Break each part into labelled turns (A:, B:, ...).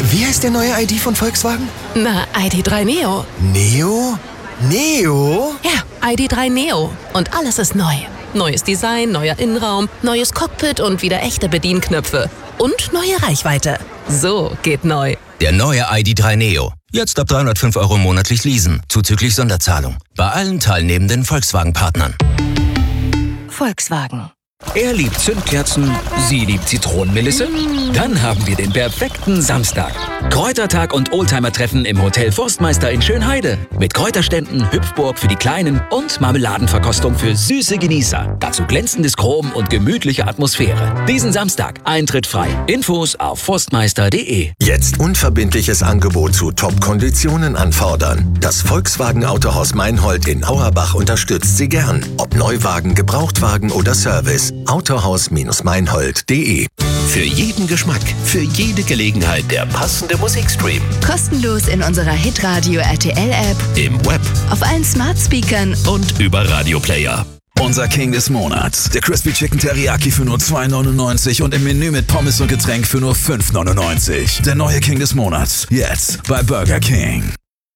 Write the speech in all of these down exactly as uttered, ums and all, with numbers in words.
A: Wie heißt der neue I D von Volkswagen?
B: Na, I D drei Neo.
A: Neo? Neo?
B: Ja, I D drei Neo. Und alles ist neu. Neues Design, neuer Innenraum, neues Cockpit und wieder echte Bedienknöpfe. Und neue Reichweite. So geht neu.
C: Der neue I D drei Neo. Jetzt ab dreihundertfünf Euro monatlich leasen, zuzüglich Sonderzahlung. Bei allen teilnehmenden Volkswagen-Partnern.
B: Volkswagen.
D: Er liebt Zündkerzen, sie liebt Zitronenmelisse. Dann haben wir den perfekten Samstag. Kräutertag und Oldtimer-Treffen im Hotel Forstmeister in Schönheide. Mit Kräuterständen, Hüpfburg für die Kleinen und Marmeladenverkostung für süße Genießer. Dazu glänzendes Chrom und gemütliche Atmosphäre. Diesen Samstag Eintritt frei. Infos auf forstmeister punkt de.
E: Jetzt unverbindliches Angebot zu Top-Konditionen anfordern. Das Volkswagen Autohaus Meinhold in Auerbach unterstützt Sie gern. Ob Neuwagen, Gebrauchtwagen oder Service. Autohaus-Meinhold punkt de.
F: Für jeden Geschmack, für jede Gelegenheit der passende Musikstream.
G: Kostenlos in unserer Hitradio R T L-App,
F: Im Web
G: auf allen Smart-Speakern
F: und über Radioplayer.
H: Unser King des Monats. Der Crispy Chicken Teriyaki für nur zwei neunundneunzig und im Menü mit Pommes und Getränk für nur fünf neunundneunzig. Der neue King des Monats. Jetzt bei Burger King.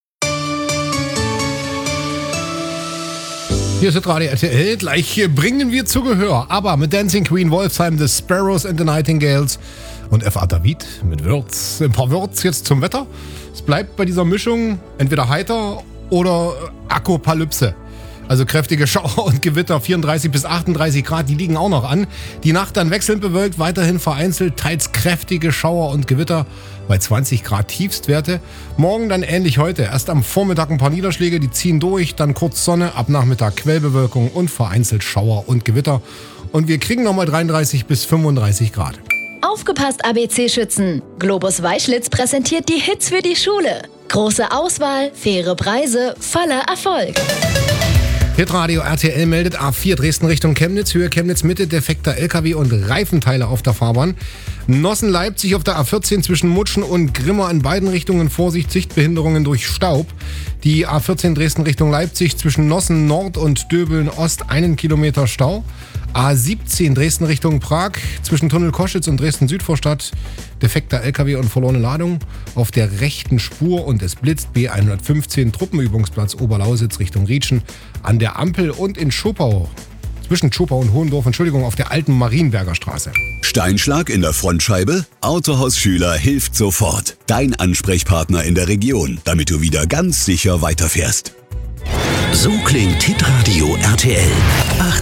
I: Hier ist Radio R T L, gleich bringen wir zu Gehör, aber mit Dancing Queen, Wolfsheim, The Sparrows and the Nightingales und F A David mit Würz. Ein paar Würz jetzt zum Wetter. Es bleibt bei dieser Mischung entweder heiter oder Apokalypse. Also kräftige Schauer und Gewitter, vierunddreißig bis achtunddreißig Grad, die liegen auch noch an. Die Nacht dann wechselnd bewölkt, weiterhin vereinzelt, teils kräftige Schauer und Gewitter bei zwanzig Grad Tiefstwerte. Morgen dann ähnlich heute. Erst am Vormittag ein paar Niederschläge, die ziehen durch, dann kurz Sonne, ab Nachmittag Quellbewölkung und vereinzelt Schauer und Gewitter. Und wir kriegen nochmal dreiunddreißig bis fünfunddreißig Grad.
G: Aufgepasst, A B C-Schützen! Globus Weischlitz präsentiert die Hits für die Schule. Große Auswahl, faire Preise, voller Erfolg.
I: Hitradio R T L meldet A vier Dresden Richtung Chemnitz, Höhe Chemnitz Mitte, defekter L K W und Reifenteile auf der Fahrbahn. Nossen Leipzig auf der A vierzehn zwischen Mutschen und Grimma in beiden Richtungen, Vorsicht, Sichtbehinderungen durch Staub. Die A vierzehn Dresden Richtung Leipzig zwischen Nossen Nord und Döbeln Ost einen Kilometer Stau. A siebzehn Dresden Richtung Prag zwischen Tunnel Koschitz und Dresden Südvorstadt, defekter L K W und verlorene Ladung auf der rechten Spur und es blitzt. B hundertfünfzehn Truppenübungsplatz Oberlausitz Richtung Rietschen an der Ampel und in Schopau, zwischen Schopau und Hohendorf, Entschuldigung, auf der alten Marienberger Straße.
H: Steinschlag in der Frontscheibe? Autohaus Schüler hilft sofort. Dein Ansprechpartner in der Region, damit du wieder ganz sicher weiterfährst.
F: So klingt Hitradio R T L.